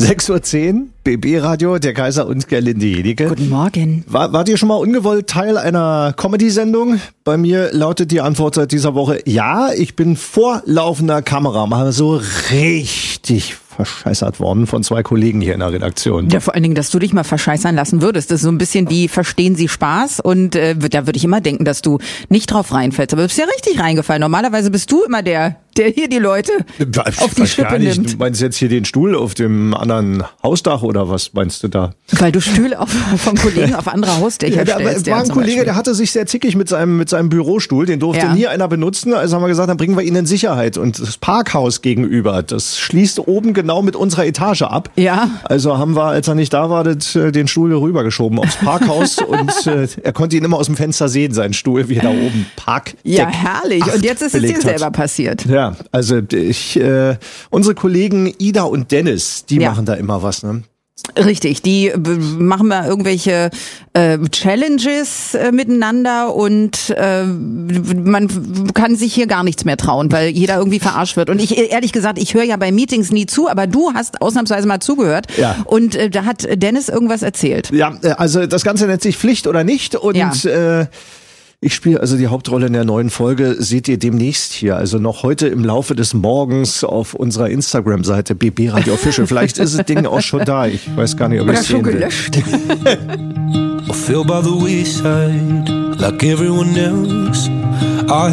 6:10 Uhr, BB-Radio, der Kaiser und Gerlinde Jenike. Guten Morgen. Wart ihr schon mal ungewollt Teil einer Comedy-Sendung? Bei mir lautet die Antwort seit dieser Woche, ja, ich bin vor laufender Kamera mal so richtig verscheißert worden von 2 Kollegen hier in der Redaktion. Ja, vor allen Dingen, dass du dich mal verscheißern lassen würdest. Das ist so ein bisschen wie, verstehen Sie Spaß? Und da würde ich immer denken, dass du nicht drauf reinfällst. Aber du bist ja richtig reingefallen. Normalerweise bist du immer der hier die Leute auf die Schippe nimmt. Du meinst jetzt hier den Stuhl auf dem anderen Hausdach oder was meinst du da? Weil du Stühle vom Kollegen auf andere Hausdächer stellst. War ein Kollege, der hatte sich sehr zickig mit seinem Bürostuhl. Den durfte nie einer benutzen. Also haben wir gesagt, dann bringen wir ihn in Sicherheit. Und das Parkhaus gegenüber, das schließt oben genau mit unserer Etage ab. Ja. Also haben wir, als er nicht da war, den Stuhl rübergeschoben aufs Parkhaus. Und er konnte ihn immer aus dem Fenster sehen, seinen Stuhl, wie er da oben Parkdeck. Ja, herrlich. Und jetzt ist es dir selber passiert. Ja, also unsere Kollegen Ida und Dennis, die machen da immer was, ne? Richtig, die machen mal irgendwelche Challenges miteinander und man kann sich hier gar nichts mehr trauen, weil jeder irgendwie verarscht wird. Und ich, ehrlich gesagt, ich höre ja bei Meetings nie zu, aber du hast ausnahmsweise mal zugehört. Ja. Und da hat Dennis irgendwas erzählt. Ja, also das Ganze nennt sich Pflicht oder nicht und ich spiele also die Hauptrolle in der neuen Folge, seht ihr demnächst hier, also noch heute im Laufe des Morgens auf unserer Instagram-Seite BB Radio Official. Vielleicht ist das Ding auch schon da, ich weiß gar nicht, ob ich es sehen will. Gelöscht. I feel by the wayside like everyone else.